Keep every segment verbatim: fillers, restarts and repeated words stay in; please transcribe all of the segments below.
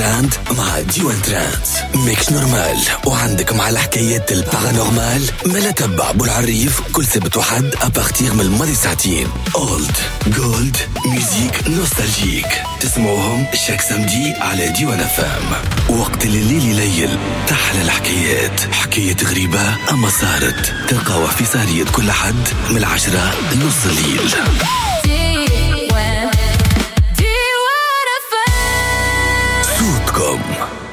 تراند مع ديوان تراند ميكس نورمال. وعندك مع الحكايات البارانورمال ملا تبع بالعريف كل سبت وحد أبارتيغ من الماضي ساعتين. أولد جولد ميوزيك نوستالجيك تسمعوهم شاك سمدي على ديوان فام. وقت الليل يليل تحلى الحكايات، حكاية غريبة أما صارت تلقاوها في سهرية كل حد من العشرة نص الليل. صوتكم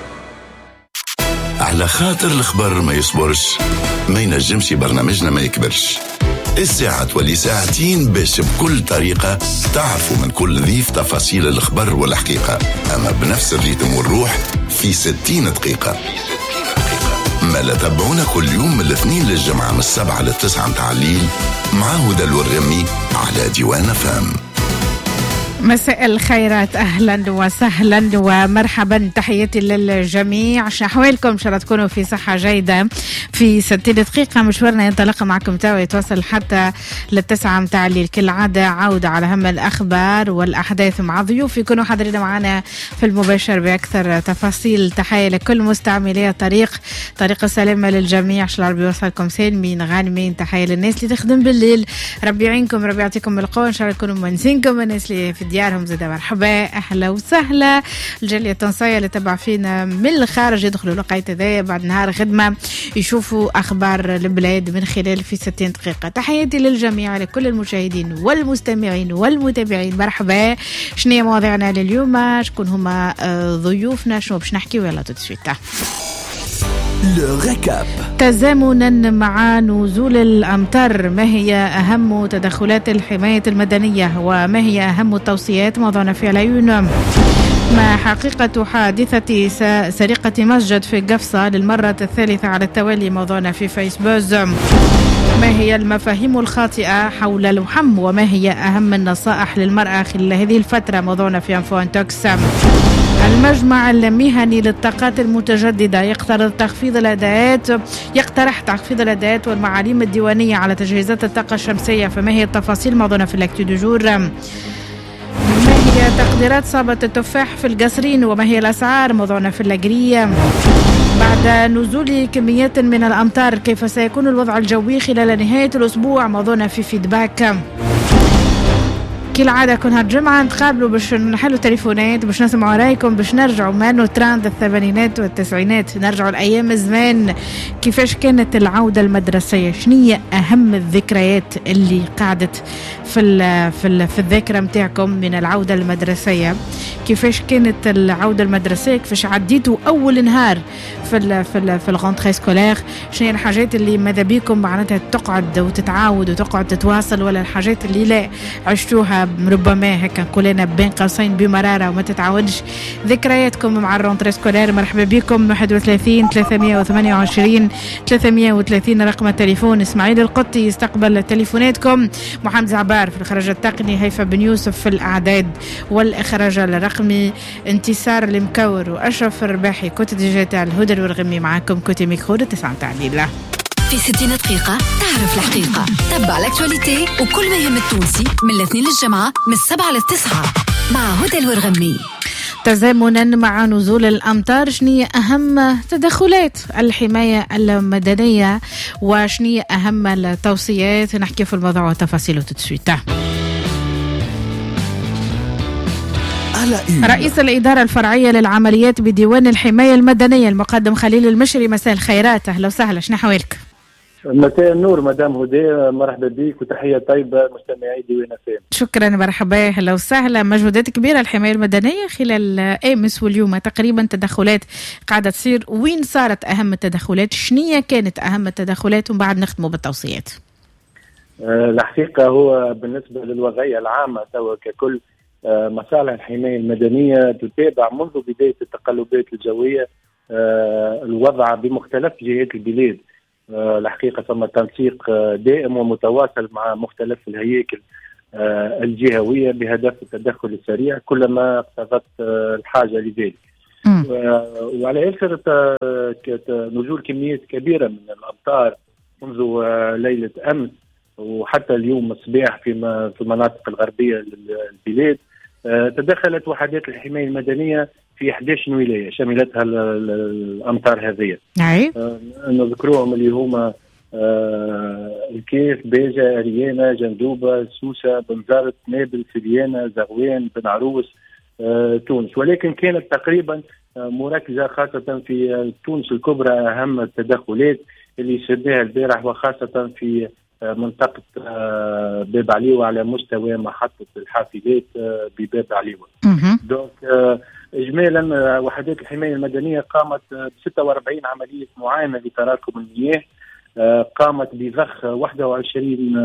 على خاطر الخبر ما يصبرش، ما ينجمش برنامجنا ما يكبرش. الساعة تولي ساعتين باش بكل طريقة تعرفوا من كل ضيف تفاصيل الخبر والحقيقة، أما بنفس الريتم والروح في ستين دقيقة. ما لا تابعونا كل يوم من الاثنين للجمعة من السبعة للتسعة متاع الليل مع هدى الورغمي على ديوان فام. مساء الخيرات، أهلا وسهلا ومرحبا، تحياتي للجميع. شحوالكم إن شاء الله تكونوا في صحة جيدة. في ستين دقيقة مشوارنا ينطلق معكم توا يتوصل حتى للتسعة متاع الليل كالعادة. عودة على هم الأخبار والأحداث مع ضيوف يكونوا حاضرين معنا في المباشر بأكثر تفاصيل. تحية لكل مستعملي الطريق، طريق السلامة للجميع، شاء الله ربي يوصلكم سالمين غانمين. تحية للناس اللي تخدم بالليل، ربي يعينكم، ربي يعطيكم القوة، إن شاء الله تكونوا منسينكم. الناس اللي في ديارهم زاده مرحبا، اهلا وسهلا. الجاليه التونسيه اللي تبع فينا من الخارج يدخلوا لقيت هذايا بعد نهار خدمه يشوفوا اخبار البلاد من خلال في ستين دقيقه. تحياتي للجميع، لكل المشاهدين والمستمعين والمتابعين، مرحبا. شنو هي مواضيعنا لليوم؟ شكون هما ضيوفنا؟ شنو باش نحكيو؟ يلا تتسويتا تزامنا مع نزول الأمطار، ما هي أهم تدخلات الحماية المدنية وما هي أهم التوصيات؟ موضوعنا في العيون. ما حقيقة حادثة سرقة مسجد في قفصة للمرة الثالثة على التوالي؟ موضوعنا في فيسبوك. ما هي المفاهيم الخاطئة حول الوحم وما هي أهم النصائح للمرأة خلال هذه الفترة؟ موضوعنا في أنفوان توكس. المجمع المهني للطاقات المتجددة يقترح تخفيض الأداءات يقترح تخفيض الأداءات والمعاليم الديوانية على تجهيزات الطاقة الشمسية. فما هي التفاصيل؟ موضوعنا في الأكتو دو جور. ما هي تقديرات صابة التفاح في القصرين وما هي الأسعار؟ موضوعنا في الأجرية. بعد نزول كميات من الأمطار كيف سيكون الوضع الجوي خلال نهاية الأسبوع؟ موضوعنا في فيدباك. كالعادة كل هالجمعة نتقابلوا باش نحلوا تليفونات، باش نسمعوا رايكم، باش نرجعوا مانو تراند الثمانينات والتسعينات، نرجعوا الأيام الزمان. كيفاش كانت العودة المدرسية؟ شنية أهم الذكريات اللي قعدت في ال في ال في الذاكرة متاعكم من العودة المدرسية؟ كيفاش كانت العودة المدرسية؟ كيفاش عديتوا أول نهار في ال في ال في الغونتري سكولير؟ شنية الحاجات اللي ماذا بيكم معناتها تقعد وتتعاود وتقعد تتواصل، ولا الحاجات اللي لا عشتوها ربما هكا نقولنا بين قوسين بمرارة وما تتعودش؟ ذكرياتكم مع الرونتري سكولير. مرحبا بكم. واحد وثلاثين ثلاثمية وثمانية وعشرين ثلاثمية وثلاثين رقم التليفون. اسماعيل القطي يستقبل تليفوناتكم، محمد زعبار في الإخراج التقني، هيفا بن يوسف في الأعداد والإخراج الرقمي، انتصار المكور وأشرف الرباحي كوت ديجيتال، هدى الورغمي معاكم كوتي ميكرو تسعة تعليل. في ستين دقيقة تعرف الحقيقة، تبع الاكتواليتي وكل ما يهم التونسي من الاثنين للجمعة من السبعة للتسعة مع هدى الورغمي. تزامنا مع نزول الأمطار، شنية أهم تدخلات الحماية المدنية وشنية أهم التوصيات؟ نحكي في الموضوع وتفاصيله تتسويته. رئيس الإدارة الفرعية للعمليات بديوان الحماية المدنية المقدم خليل المشري، مساء الخيرات، أهلا وسهلا، شنو حوالك؟ مساء النور مدام هدى، مرحبا بك وتحية طيبة مستمعي ديوان فام. شكرا، مرحبا، اهلا وسهلا. مجهودات كبيرة الحماية المدنية خلال امس واليوم، تقريبا تدخلات قاعدة تصير. وين صارت أهم التدخلات؟ شنية كانت أهم التدخلات؟ ومن بعد نختموا بالتوصيات. أه الحقيقة هو بالنسبة للوضعية العامة توا ككل، أه مصالح الحماية المدنية تتابع منذ بداية التقلبات الجوية أه الوضع بمختلف جهات البلاد. أه الحقيقة ثم تنسيق دائم ومتواصل مع مختلف الهياكل أه الجهوية بهدف التدخل السريع كلما اقتضت أه الحاجة لذلك. وعلى اثر نزول كميات كبيرة من الأمطار منذ أه ليلة أمس وحتى اليوم الصباح في في المناطق الغربية للبلاد، تدخلت وحدات الحماية المدنية في إحدى عشرة ولاية شملتها الأمطار هذه. نعم. نذكروهم اللي هما الكيف، بيجا، أريانا، جندوبة، سوسة، بنزرت، نابل، سليانة، زغوان، بن عروس، تونس. ولكن كانت تقريبا مركزة خاصة في تونس الكبرى أهم التدخلات اللي شدها البارح، وخاصة في منطقة باب عليوة على مستوى محطة الحافلات بباب عليوة. دونك إجمالا وحدات الحماية المدنية قامت ب ستة وأربعين عملية معاينة لتراكم المياه، قامت بضخ واحد وعشرين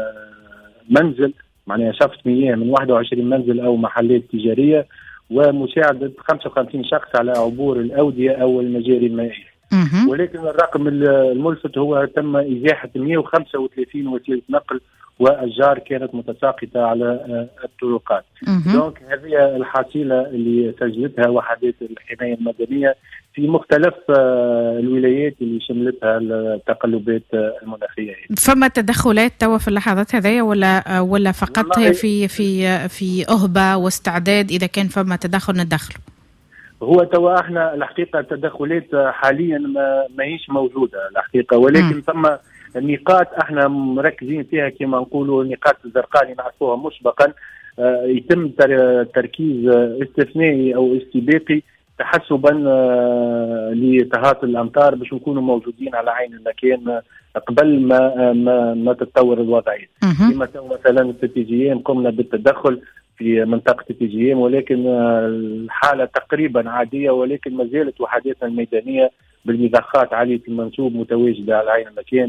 منزل، معناها شفط مياه من واحد وعشرين منزل أو محلات تجارية، ومساعدة خمسة وخمسين شخص على عبور الأودية أو المجاري المائية. ولكن الرقم الملفت هو تم إزاحة مئة وخمسة وثلاثين وسيلة نقل وأشجار كانت متساقطة على الطرقات. دونك هذه الحصيلة اللي سجلتها وحدات الحماية المدنية في مختلف الولايات اللي شملتها التقلبات المناخية. فما تدخلات توا في اللحظات هذه ولا ولا فقط هي في في في أهبة واستعداد إذا كان فما تدخل ندخل؟ هو توا احنا الحقيقة التدخلات حاليا ما ماهيش موجودة الحقيقة، ولكن ثم النقاط احنا مركزين فيها كما نقولوا النقاط الزرقاء اللي نعرفوها مسبقا. اه يتم تركيز استثنائي او استباقي تحسبا اه لتهاطل الامطار باش نكونوا موجودين على عين المكان قبل ما ما, ما تتطور الوضعيه. كما مثلا في تي جي ام قمنا بالتدخل في منطقة تي جي ام، ولكن الحالة تقريبا عادية، ولكن ما زالت وحداتنا الميدانية بالمضخات عالية المنسوب متواجدة على عين المكان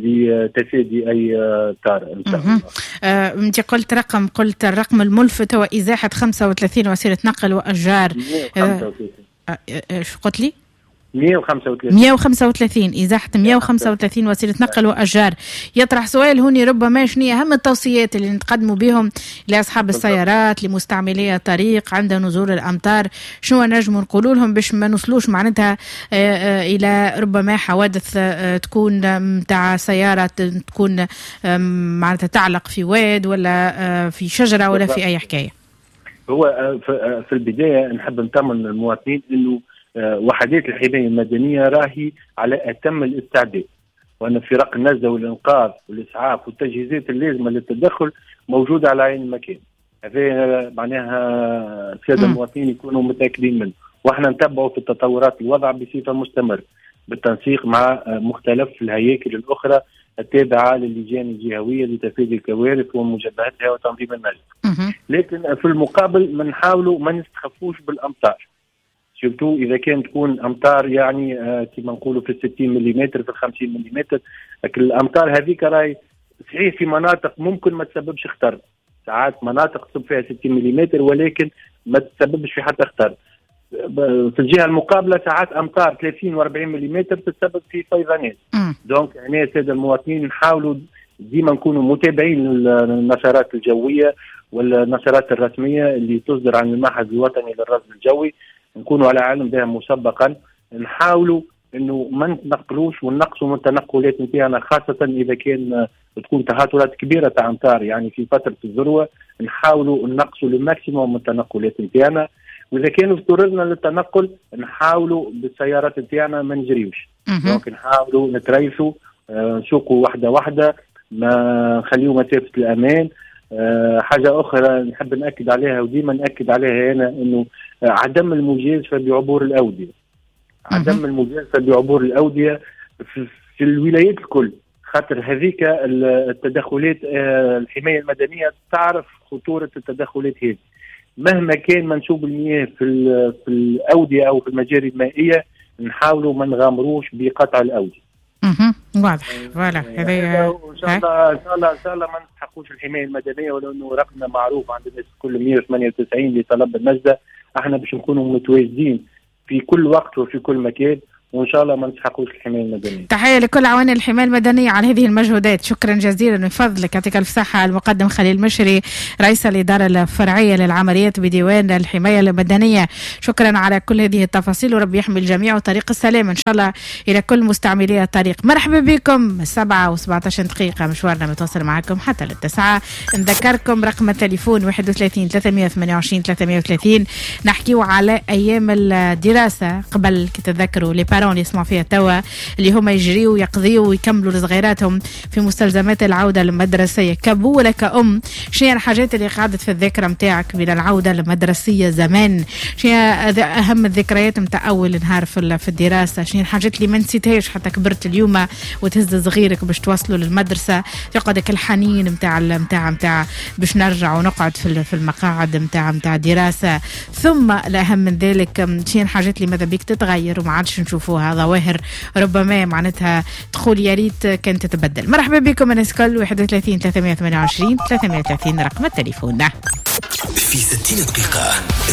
لتفادي أي طارئ إن شاء الله. آه، أنت قلت رقم قلت الرقم الملفت هو إزاحة خمسة وثلاثين وسيلة نقل وأشجار. آه، آه، شو قلت لي؟ مئة وخمسة وثلاثين مئة وخمسة وثلاثين إزاحة مئة وخمسة وثلاثين وسيلة نقل وأشجار. يطرح سؤال هوني ربما شنو أهم التوصيات اللي نتقدموا بهم لأصحاب السيارات لمستعملي الطريق عند نزول الأمطار؟ شنو نجموا نقولوا لهم باش ما نوصلوش معناتها إلى ربما حوادث تكون متاع سيارة تكون معناتها تعلق في واد ولا في شجرة ولا في أي حكاية؟ هو في البداية نحب نطمن المواطنين إنه وحدات الحماية المدنية راهي على أتم الاستعداد، وأن فرق النجدة والإنقاذ والإسعاف والتجهيزات اللازمة للتدخل موجودة على عين المكان. هذا معناها السادة المواطنين يكونوا متأكدين منه، وإحنا نتبعوا في التطورات الوضع بصفة مستمرة بالتنسيق مع مختلف الهياكل الأخرى التابعة للجان الجهوية لتفادي الكوارث ومجابهتها وتنظيم المجلس. لكن في المقابل ما نحاولوا ما نستخفوش بالأمطار، شفتوا إذا كان تكون أمطار يعني آه كما نقولوا في الستين مليمتر في الخمسين مليمتر، لكن الأمطار هذيك راهي صحيح في مناطق ممكن ما تسببش خطر، ساعات مناطق تصب فيها ستين مليمتر ولكن ما تسببش في حتى خطر. في الجهة المقابلة ساعات أمطار ثلاثين وأربعين مليمتر تسبب في فيضانات. دونك يعني السادة المواطنين نحاولوا ديما نكونوا متابعين للنشرات الجوية والنشرات الرسمية اللي تصدر عن المعهد الوطني للرصد الجوي، نكونوا على علم بها مسبقا. نحاولوا انه ما نتنقلوش ونقصوا من التنقلات نتاعنا، خاصه اذا كان تكون تهاطلات كبيره تاع امطار يعني في فتره الذروه، نحاولوا نقصوا الماكسيموم من التنقلات نتاعنا. واذا كانوا اضطررنا للتنقل نحاولوا بالسيارات نتاعنا ما نجريوش، دونك نحاولوا نتريثوا، آه نسوقوا واحده واحده، ما نخليوا مسافه الامان. أه حاجة أخرى نحب نأكد عليها وديما نأكد عليها هنا إنه عدم المجازفة بعبور الأودية، عدم المجازفة بعبور الأودية في, في الولايات الكل، خاطر هذيك التدخلات أه الحماية المدنية تعرف خطورة التدخلات هذه. مهما كان منسوب المياه في, في الأودية أو في المجاري المائية نحاولوا ما نغامروش بقطع الأودية. اها واضح. فوالا هذا ان شاء الله ان شاء الله ان شاء الله ما نستحقوش الحمايه المدنيه، ولو انه رقمنا معروف عند الناس كل مئة وثمانية وتسعين لطلب النجده. احنا باش نكونوا متواجدين في كل وقت وفي كل مكان، وإن شاء الله ما نسحقوش الحماية المدنية. تحية لكل عوان الحماية المدنية على هذه المجهودات. شكرا جزيلا من فضلك. يعطيك الف صحة المقدم خليل مشري رئيس الإدارة الفرعية للعمليات بديوان الحماية المدنية. شكرا على كل هذه التفاصيل وربي يحمي الجميع وطريق السلام إن شاء الله إلى كل مستعملي الطريق. مرحبا بكم. سبعة وسبعة عشر دقيقة مشوارنا متواصل معكم حتى للتسعة. نذكركم رقم التليفون واحد وثلاثين ثلاثمية وثمانية وعشرين ثلاثمية وثلاثين. نحكيو على أيام الدراسة قبل كي تتذكروا لي بارون اللي يسمعوا فيها توا اللي هم يجريوا ويقضيوا ويكملوا صغيراتهم في مستلزمات العودة المدرسية. كابو ولا كأم شنو الحاجات اللي قعدت في الذاكرة متاعك من العودة المدرسية زمان؟ شنو أهم الذكريات متاع أول نهار في في الدراسة؟ شنو الحاجات اللي ما نسيتهاش حتى كبرت اليوم وتهز صغيرك باش توصلوا للمدرسة تقعدك الحنين متاع متاع متاع باش نرجع ونقعد في في المقاعد متاع متاع دراسة؟ ثم الأهم من ذلك شنو الحاجات اللي ماذا بيك تتغير وما عادش نشوفوها ظواهر ربما معناتها تقول يا ريت كانت تتبدل. مرحبا بكم الناس الكل. واحد وثلاثين ثلاثمية وثمانية وعشرين ثلاثمية وثلاثين رقم التليفون. في ستين دقيقة